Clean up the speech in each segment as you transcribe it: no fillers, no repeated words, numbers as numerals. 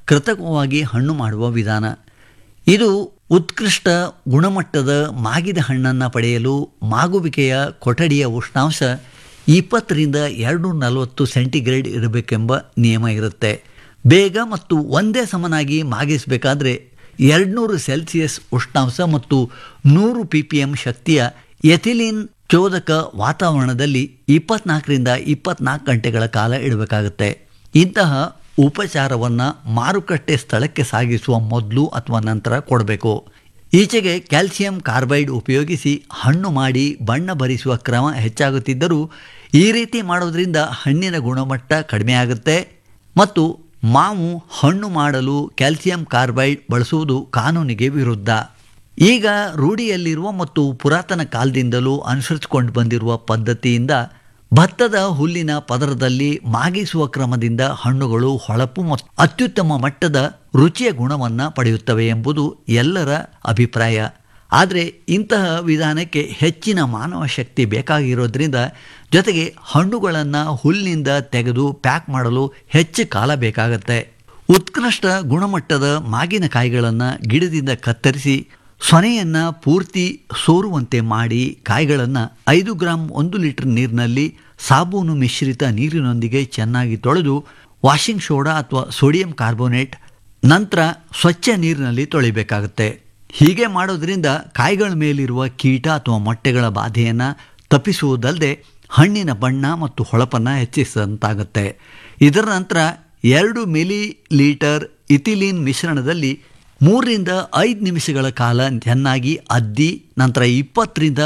ಕೃತಕವಾಗಿ ಹಣ್ಣು ಮಾಡುವ ವಿಧಾನ. ಇದು ಉತ್ಕೃಷ್ಟ ಗುಣಮಟ್ಟದ ಮಾಗಿದ ಹಣ್ಣನ್ನು ಪಡೆಯಲು ಮಾಗುವಿಕೆಯ ಕೊಠಡಿಯ ಉಷ್ಣಾಂಶ 20ರಿಂದ 240 ಸೆಂಟಿಗ್ರೇಡ್ ಇರಬೇಕೆಂಬ ನಿಯಮ ಇರುತ್ತೆ. ಬೇಗ ಮತ್ತು ಒಂದೇ ಸಮನಾಗಿ ಮಾಗಿಸಬೇಕಾದ್ರೆ 200 ಸೆಲ್ಸಿಯಸ್ ಉಷ್ಣಾಂಶ ಮತ್ತು 100 ppm ಶಕ್ತಿಯ ಎಥಿಲೀನ್ ಚೋದಕ ವಾತಾವರಣದಲ್ಲಿ 24ರಿಂದ 24 ಗಂಟೆಗಳ ಕಾಲ ಇಡಬೇಕಾಗುತ್ತೆ. ಇಂತಹ ಉಪಚಾರವನ್ನು ಮಾರುಕಟ್ಟೆ ಸ್ಥಳಕ್ಕೆ ಸಾಗಿಸುವ ಮೊದಲು ಅಥವಾ ನಂತರ ಕೊಡಬೇಕು. ಈಚೆಗೆ ಕ್ಯಾಲ್ಸಿಯಂ ಕಾರ್ಬೈಡ್ ಉಪಯೋಗಿಸಿ ಹಣ್ಣು ಮಾಡಿ ಬಣ್ಣ ಭರಿಸುವ ಕ್ರಮ ಹೆಚ್ಚಾಗುತ್ತಿದ್ದರೂ ಈ ರೀತಿ ಮಾಡೋದ್ರಿಂದ ಹಣ್ಣಿನ ಗುಣಮಟ್ಟ ಕಡಿಮೆಯಾಗುತ್ತೆ ಮತ್ತು ಮಾವು ಹಣ್ಣು ಮಾಡಲು ಕ್ಯಾಲ್ಸಿಯಂ ಕಾರ್ಬೈಡ್ ಬಳಸುವುದು ಕಾನೂನಿಗೆ ವಿರುದ್ಧ. ಈಗ ರೂಢಿಯಲ್ಲಿರುವ ಮತ್ತು ಪುರಾತನ ಕಾಲದಿಂದಲೂ ಅನುಸರಿಸಿಕೊಂಡು ಬಂದಿರುವ ಪದ್ಧತಿಯಿಂದ ಭತ್ತದ ಹುಲ್ಲಿನ ಪದರದಲ್ಲಿ ಮಾಗಿಸುವ ಕ್ರಮದಿಂದ ಹಣ್ಣುಗಳು ಹೊಳಪು ಮತ್ತು ಅತ್ಯುತ್ತಮ ಮಟ್ಟದ ರುಚಿಯ ಗುಣವನ್ನು ಪಡೆಯುತ್ತವೆ ಎಂಬುದು ಎಲ್ಲರ ಅಭಿಪ್ರಾಯ. ಆದರೆ ಇಂತಹ ವಿಧಾನಕ್ಕೆ ಹೆಚ್ಚಿನ ಮಾನವ ಶಕ್ತಿ ಬೇಕಾಗಿರೋದ್ರಿಂದ ಜೊತೆಗೆ ಹಣ್ಣುಗಳನ್ನು ಹುಲ್ಲಿನಿಂದ ತೆಗೆದು ಪ್ಯಾಕ್ ಮಾಡಲು ಹೆಚ್ಚು ಕಾಲ ಬೇಕಾಗುತ್ತೆ. ಉತ್ಕೃಷ್ಟ ಗುಣಮಟ್ಟದ ಮಾಗಿನಕಾಯಿಗಳನ್ನು ಗಿಡದಿಂದ ಕತ್ತರಿಸಿ ಸೊನೆಯನ್ನು ಪೂರ್ತಿ ಸೋರುವಂತೆ ಮಾಡಿ ಕಾಯಿಗಳನ್ನು 5 ಗ್ರಾಂ 1 ಲೀಟರ್ ನೀರಿನಲ್ಲಿ ಸಾಬೂನು ಮಿಶ್ರಿತ ನೀರಿನೊಂದಿಗೆ ಚೆನ್ನಾಗಿ ತೊಳೆದು ವಾಷಿಂಗ್ ಸೋಡಾ ಅಥವಾ ಸೋಡಿಯಂ ಕಾರ್ಬೋನೇಟ್ ನಂತರ ಸ್ವಚ್ಛ ನೀರಿನಲ್ಲಿ ತೊಳಿಬೇಕಾಗುತ್ತೆ. ಹೀಗೆ ಮಾಡೋದ್ರಿಂದ ಕಾಯಿಗಳ ಮೇಲಿರುವ ಕೀಟ ಅಥವಾ ಮೊಟ್ಟೆಗಳ ಬಾಧೆಯನ್ನು ತಪ್ಪಿಸುವುದಲ್ಲದೆ ಹಣ್ಣಿನ ಬಣ್ಣ ಮತ್ತು ಹೊಳಪನ್ನು ಹೆಚ್ಚಿಸಿದಂತಾಗುತ್ತೆ. ಇದರ ನಂತರ 2 ಮಿಲಿ ಲೀಟರ್ ಇಥಿಲೀನ್ ಮಿಶ್ರಣದಲ್ಲಿ 3ರಿಂದ 5 ನಿಮಿಷಗಳ ಕಾಲ ಚೆನ್ನಾಗಿ ಅದ್ದಿ ನಂತರ 20ರಿಂದ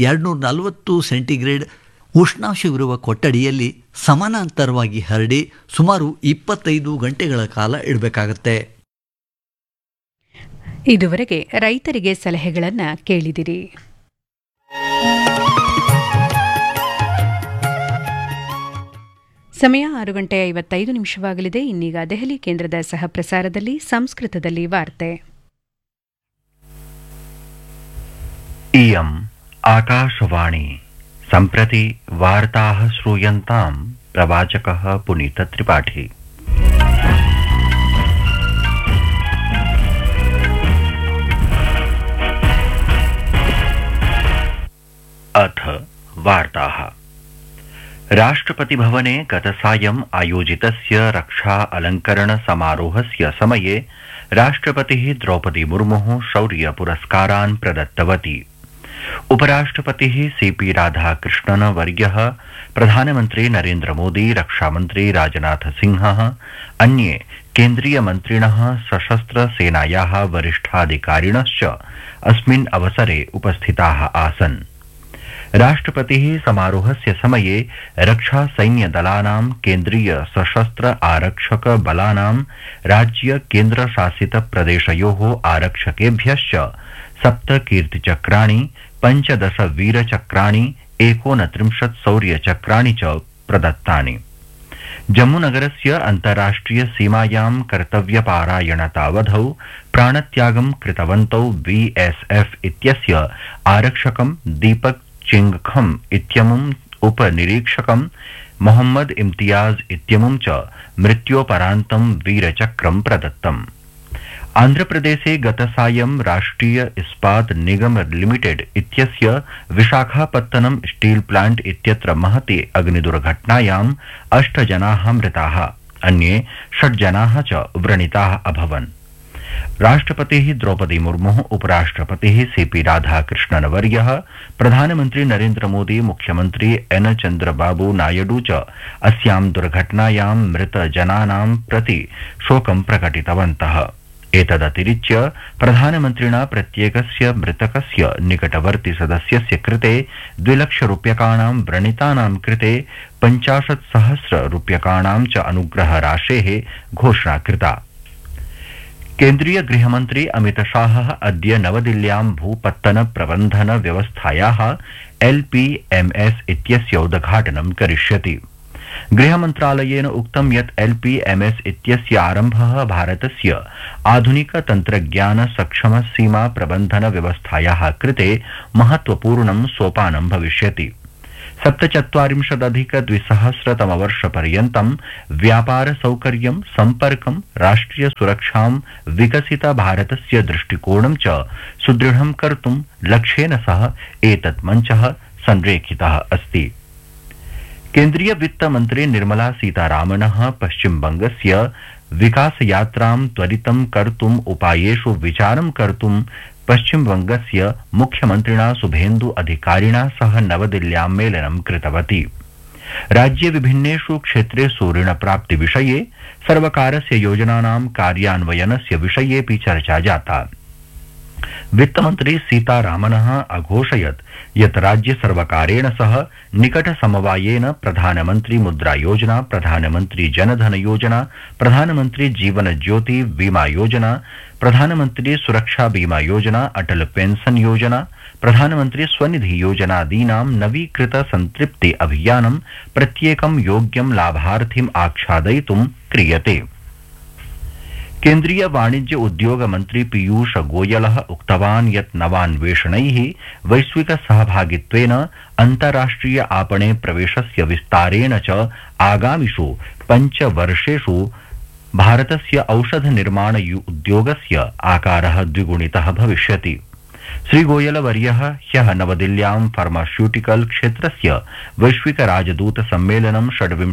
240 ಸೆಂಟಿಗ್ರೇಡ್ ಉಷ್ಣಾಂಶವಿರುವ ಕೊಠಡಿಯಲ್ಲಿ ಸಮಾನಾಂತರವಾಗಿ ಹರಡಿ ಸುಮಾರು 25 ಗಂಟೆಗಳ ಕಾಲ ಇಡಬೇಕಾಗತ್ತೆ. ಇದುವರೆಗೆ ರೈತರಿಗೆ ಸಲಹೆಗಳನ್ನು ಕೇಳಿದಿರಿ. ಸಮಯ 6:55 ಇನ್ನೀಗ ದೆಹಲಿ ಕೇಂದ್ರದ ಸಹ ಪ್ರಸಾರದಲ್ಲಿ ಸಂಸ್ಕೃತದಲ್ಲಿ ವಾರ್ತೆ. इयम् आकाशवाणी सम्प्रति वार्ताः श्रूयन्ताम् प्रवाचकः पुनीतत्रिपाठी। अथ वार्ताः। राष्ट्रपतिभवने गतसायम् आयोजितस्य रक्षा अलङ्करण समारोहस्य समये राष्ट्रपतिः द्रौपदी मुर्मुः शौर्य पुरस्कारान् प्रदत्तवती। उपराष्ट्रपतिः सीपी राधाकृष्णन वर्यः, प्रधानमन्त्री नरेन्द्र मोदी, रक्षामन्त्री राजनाथ सिंहः, अन्ये केन्द्रीयमन्त्रिणः, सशस्त्र सेनायाः वरिष्ठाधिकारिणश्च अस्मिन् अवसरे उपस्थिताः आसन्। राष्ट्रपतिः समारोहस्य समये रक्षा सैन्यदलानां, केन्द्रीय सशस्त्र आरक्षक बलानां, राज्य केन्द्रशासित प्रदेशयोः आरक्षकेभ्यश्च 7 कीर्तिचक्राणि, 15 वीरचक्राणि, 39 शौर्यचक्राणि च प्रदत्तानि। जम्मूनगरस्य अन्ताराष्ट्रिय सीमायां कर्तव्यपारायणतावधौ प्राणत्यागं कृतवन्तौ बीएसएफ इत्यस्य आरक्षकं दीपक चिंगखम इत्यमुम् उपनिरीक्षकं मोहम्मद इम्तियाज इत्यमुं च मृत्योपरान्तं वीरचक्रं प्रदत्तम्। आन्ध्रप्रदेशे गतसायं राष्ट्रिय इस्पात निगम लिमिटेड इत्यस्य विशाखापत्तनम स्टील प्लांट इत्यत्र महती अग्निदुर्घटनायां 8 जनाः मृताः, अन्ये 6 जनाः च व्रणिताः अभवन्। राष्ट्रपतिः द्रौपदी मुर्मुः, उपराष्ट्रपतिः सीपी राधाकृष्णन वर्यः, प्रधानमन्त्री नरेन्द्र मोदी, मुख्यमन्त्री एन चन्द्रबाबू नायडू च अस्यां दुर्घटनायां मृतजनानां प्रति शोकं प्रकटितवन्तः। एतदतिरिच्य प्रधानमन्त्रिणा प्रत्येकस्य मृतकस्य निकटवर्ति सदस्यस्य कृते 2 लाख रूप्यकाणां, व्रणितानां कृते 50,000 रूप्यकाणां च अनुग्रहराशेः घोषणा कृता। केन्द्रीय गृहमन्त्री अमित शाहः अद्य नवदिल्ल्यां भूपत्तन प्रबन्धन व्यवस्थायाः एलपीएमएस इत्यस्य उद्घाटनं करिष्यति। गृहमन्त्रालयेन उक्तं यत् एलपीएमएस इत्यस्य आरम्भः भारतस्य आधुनिक तन्त्रज्ञान सक्षम सीमा प्रबन्धन व्यवस्थायाः कृते महत्वपूर्णं सोपानं भविष्यति। 1740-2000तमवर्षपर्यन्तं व्यापारसौकर्यं सम्पर्कं राष्ट्रियसुरक्षां विकसित भारतस्य दृष्टिकोणं च सुदृढं कर्तुं लक्ष्येन सह एतत् मञ्चः संरेखितः अस्ति। केन्द्रीय वित्तमन्त्री निर्मला सीतारामनः पश्चिमबंगस्य विकासयात्रां त्वरितं कर्तुम् उपायेषु विचारं कर्तुं पश्चिमबंगस्य मुख्यमन्त्रिणा शुभेन्दु अधिकारिणा सह नवदिल्ल्यां मेलनं कृतवती। राज्ये विभिन्नेषु क्षेत्रेषु ऋणप्राप्ति विषये सर्वकारस्य योजनानां कार्यान्वयनस्य विषयेऽपि चर्चा जाता। वित्तमन्त्री सीतारामनः अघोषयत् यत् राज्य सर्वकारेण सह निकट समवायेन प्रधानमन्त्री मुद्रा योजना, प्रधानमन्त्री जनधन योजना, प्रधानमन्त्री जीवन ज्योति बीमा योजना, प्रधानमन्त्री सुरक्षा बीमा योजना, अटल पेंशन योजना, प्रधानमन्त्री स्वनिधि योजनादीनां नवीकृत संतृप्ति अभियानं प्रत्येकं योग्यं लाभार्थिम् आच्छादयितुं क्रियते। केन्द्रीय वाणिज्य उद्योग मन्त्री पीयूष गोयलः उक्तवान् यत् नवान्वेषणैः वैश्विक सहभागित्वेन अन्ताराष्ट्रिय आपणे प्रवेशस्य विस्तारेण च आगामिषु 5 वर्षेषु भारतस्य औषध निर्माण उद्योगस्य आकारः द्विगुणितः भविष्यति। श्रीगोयलवर्यः ह्यः नवदिल्ल्यां फार्मास्यूटिकल क्षेत्रस्य वैश्विक राजदूत सम्मेलनं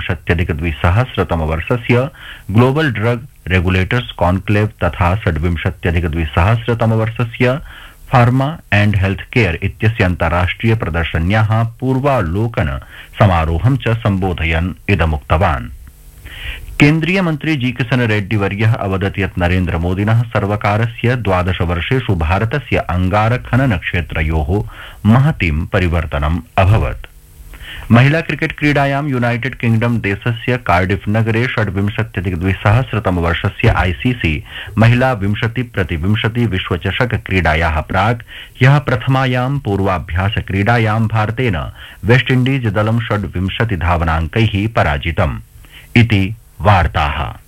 26-2000तमवर्षस्य ग्लोबल ड्रग रेगुलेटर्स कॉन्क्लेव तथा 26-2000तमवर्षस्य फार्मा एंड हेल्थ केयर इत्यस्य अन्ताराष्ट्रिय प्रदर्शन्याः पूर्वालोकन समारोहं च सम्बोधयन् इदमुक्तवान्। केन्द्रीय मन्त्री जी किशन रेड्डी वर्यः अवदत् यत् नरेन्द्र मोदिनः सर्वकारस्य 12 वर्षेषु भारतस्य अंगारखनन क्षेत्रयोः महतीं परिवर्तनम् अभवत्। महिला क्रिकेट क्रीडायां यूनाइटेड किंगडम देशस्य कार्डिफ नगरे 26-2000तमवर्षस्य आईसीसी महिला 20x20 विश्वचषक क्रीडायाः प्राक् ह्यः प्रथमायां पूर्वाभ्यास क्रीडायां भारतेन वेस्ट इण्डीज दलं 26 धावनाङ्कैः पराजितम् इति वार्ताः।